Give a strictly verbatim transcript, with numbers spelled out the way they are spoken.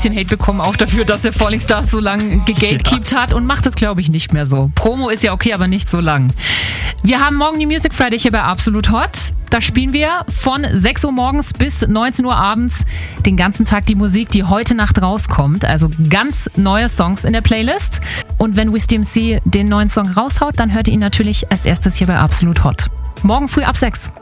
bisschen Hate bekommen, auch dafür, dass er Falling Stars so lang gegatekeept hat und macht das, glaube ich, nicht mehr so. Promo ist ja okay, aber nicht so lang. Wir haben morgen die Music Friday hier bei Absolut Hot. Da spielen wir von sechs Uhr morgens bis neunzehn Uhr abends den ganzen Tag die Musik, die heute Nacht rauskommt. Also ganz neue Songs in der Playlist. Und wenn Wiz D M C den neuen Song raushaut, dann hört ihr ihn natürlich als erstes hier bei Absolut Hot. Morgen früh ab sechs.